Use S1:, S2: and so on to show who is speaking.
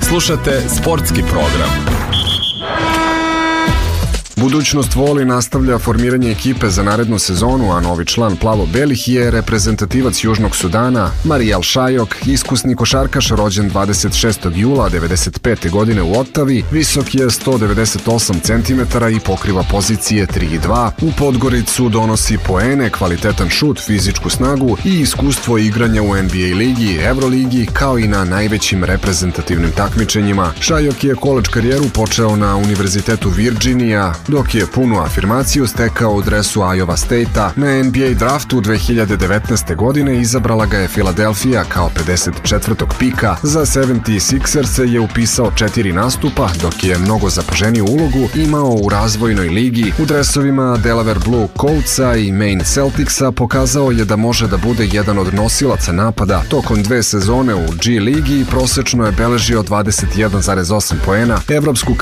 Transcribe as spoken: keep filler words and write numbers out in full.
S1: Slušate sportski program.
S2: Budućnost voli nastavlja formiranje ekipe za narednu sezonu, a novi član plavo-belih je reprezentativac Južnog Sudana Mariel Šajok, iskusni košarkaš rođen dvadeset šestog jula devedeset pete godine u Ottavi, visok je sto devedeset osam centimetara i pokriva pozicije tri i dva. U Podgoricu donosi poene, kvalitetan šut, fizičku snagu i iskustvo igranja u N B A ligi, Euroligi, kao i na najvećim reprezentativnim takmičenjima. Šajok je koledž karijeru počeo na Univerzitetu Virginija, dok je punu afirmaciju stekao u dresu Iowa State-a. Na N B A draftu dve hiljade devetnaeste. godine izabrala ga je Filadelfija kao pedeset četvrtog pika. Za sedamdeset šesters je upisao četiri nastupa, dok je mnogo zapaženiju ulogu imao u razvojnoj ligi. U dresovima Delaware Blue Coltsa i Maine Celticsa pokazao je da može da bude jedan od nosilaca napada. Tokom dve sezone u G ligi prosečno je beležio dvadeset jedan zarez osam poena. Evropsku